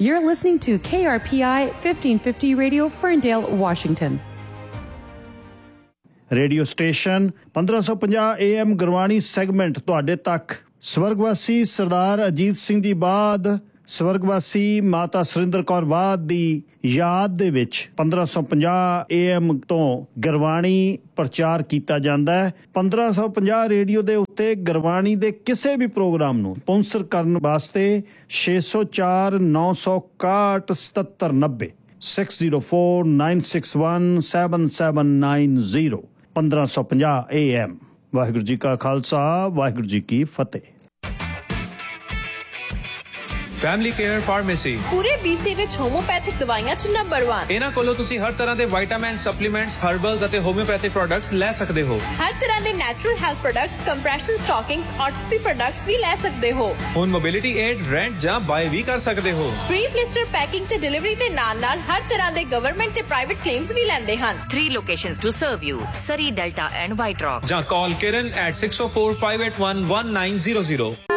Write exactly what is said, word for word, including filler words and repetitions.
You're listening to K R P I fifteen fifty Radio, Ferndale, Washington. Radio station ਪੰਦਰਾਂ ਸੌ ਪੰਜਾਹ A M Gurbani segment ਤੁਹਾਡੇ ਤੱਕ। ਸਵਰਗਵਾਸੀ ਸਰਦਾਰ ਅਜੀਤ ਸਿੰਘ ਜੀ ਬਾਦ, ਸਵਰਗਵਾਸੀ ਮਾਤਾ ਸੁਰਿੰਦਰ ਕੌਰ ਬਾਦ ਦੀ ਯਾਦ ਦੇ ਵਿੱਚ ਪੰਦਰਾਂ ਸੌ ਪੰਜਾਹ ਏ ਐਮ ਤੋਂ ਗੁਰਬਾਣੀ ਪ੍ਰਚਾਰ ਕੀਤਾ ਜਾਂਦਾ ਹੈ। ਪੰਦਰਾਂ ਸੌ ਪੰਜਾਹ ਰੇਡੀਓ ਦੇ ਉੱਤੇ ਗੁਰਬਾਣੀ ਦੇ ਕਿਸੇ ਵੀ ਪ੍ਰੋਗਰਾਮ ਨੂੰ ਸਪਾਂਸਰ ਕਰਨ ਵਾਸਤੇ ਛੇ ਸੌ ਚਾਰ ਨੌ ਸੌ ਇਕਾਹਠ ਸਤੱਤਰ ਨੱਬੇ six zero four nine six one seven seven nine zero ਪੰਦਰਾਂ ਸੌ ਪੰਜਾਹ ਏ ਐਮ। ਵਾਹਿਗੁਰੂ ਜੀ ਕਾ ਖਾਲਸਾ, ਵਾਹਿਗੁਰੂ ਜੀ ਕੀ ਫਤਿਹ। ਫੈਮਿਲੀ ਕੇਅਰ ਫਾਰਮੇਸੀ ਪੂਰੇ ਬੀਸੀ ਵਿੱਚ ਹੋਮੋਪੈਥਿਕ ਦਵਾਈਆਂ ਚ ਨੰਬਰ ਇੱਕ। ਇਹਨਾਂ ਕੋਲੋਂ ਤੁਸੀਂ ਹਰ ਤਰ੍ਹਾਂ ਦੇ ਵਿਟਾਮਿਨ, ਸਪਲੀਮੈਂਟਸ, ਹਰਬਲਸ ਅਤੇ ਹੋਮਿਓਪੈਥਿਕ ਪ੍ਰੋਡਕਟਸ ਲੈ ਸਕਦੇ ਹੋ। ਹਰ ਤਰ੍ਹਾਂ ਦੇ natural health products, compression ਸਟਾਕਿੰਗਸ, ਆਰਥੋਪੀ products ਵੀ ਲੈ ਸਕਦੇ ਹੋ। ਹੁਣ ਮੋਬਿਲਿਟੀ ਏਡ, ਰੈਂਟ ਜਾਂ ਬਾਏ ਵੀ ਕਰ ਸਕਦੇ ਹੋ। ਫ੍ਰੀ ਬਲਿਸਟਰ ਪੈਕਿੰਗ ਤੇ ਡਿਲੀਵਰੀ ਦੇ ਨਾਲ ਨਾਲ ਹਰ ਤਰ੍ਹਾਂ ਦੇ ਗਵਰਨਮੈਂਟ ਤੇ ਪ੍ਰਾਈਵੇਟ ਕਲੇਮਸ ਵੀ ਲੈਂਦੇ ਹਨ। Three locations to serve you: Surrey, Delta and White Rock. ਜਾਂ ਕਾਲ Kiran at six oh four, five eight one, one nine zero zero.